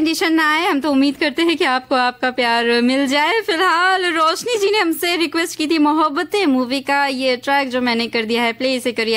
Condition ना आए, हम तो उम्मीद करते हैं कि आपको आपका प्यार मिल जाए। फिलहाल रोशनी जी ने हमसे रिक्वेस्ट की थी मोहब्बतें मूवी का ये ट्रैक जो मैंने कर दिया है प्ले, इसे करिए